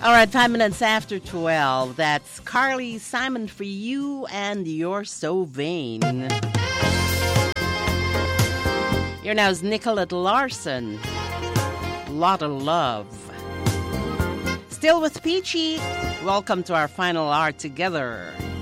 All right, 5 minutes after 12. That's Carly Simon for you, and You're So Vain. Here now is Nicolette Larson. Lot of Love. Still with Peachy. Welcome to our final hour together.